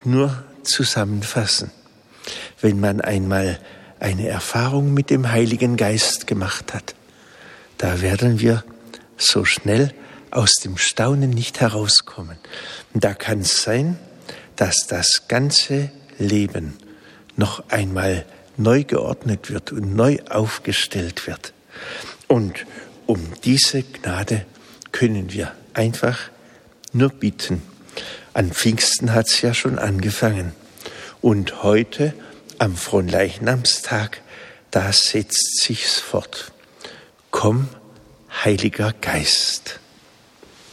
nur zusammenfassen. Wenn man einmal eine Erfahrung mit dem Heiligen Geist gemacht hat, da werden wir so schnell aus dem Staunen nicht herauskommen. Und da kann es sein, dass das ganze Leben noch einmal neu geordnet wird und neu aufgestellt wird. Und um diese Gnade können wir einfach nur bitten. An Pfingsten hat es ja schon angefangen. Und heute, am Fronleichnamstag, da setzt sich's fort. Komm, Heiliger Geist.